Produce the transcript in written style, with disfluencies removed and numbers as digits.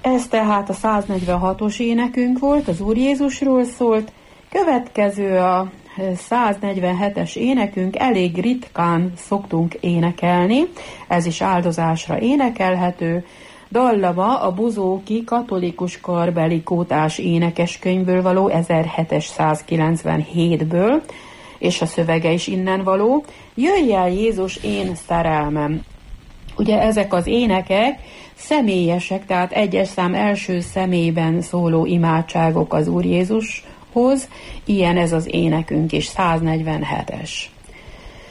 Ez tehát a 146-os énekünk volt, az Úr Jézusról szólt. Következő a 147-es énekünk, elég ritkán szoktunk énekelni, ez is áldozásra énekelhető. Dallama a Buzóki katolikus karbeli kótás énekeskönyvből való, 1797-ből, és a szövege is innen való. Jöjj el Jézus, én szerelmem. Ugye ezek az énekek személyesek, tehát egyes szám első személyben szóló imádságok az Úr Jézushoz, ilyen ez az énekünk is, 147-es.